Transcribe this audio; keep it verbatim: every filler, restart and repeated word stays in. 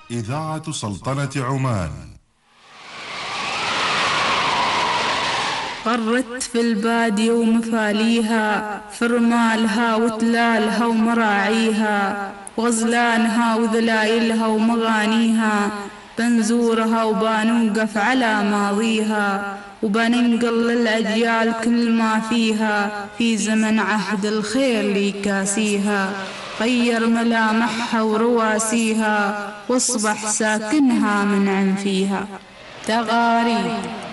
إذاعة سلطنة عمان. قرت في البادية ومفاليها، فرمالها وتلالها ومراعيها، وغزلانها وذلايلها ومغانيها، بنزورها وبنوقف على ماضيها، وبننقل للأجيال كل ما فيها، في زمن عهد الخير لي كاسيها، غير ملامحها ورواسيها، واصبح ساكنها من عنفيها. تغاريد